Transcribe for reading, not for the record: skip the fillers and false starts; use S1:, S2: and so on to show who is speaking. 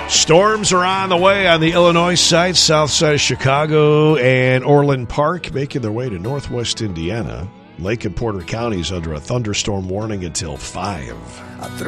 S1: Storms are on the way on the Illinois side, south side of Chicago and Orland Park, making their way to northwest Indiana. Lake and Porter counties under a thunderstorm warning until 5.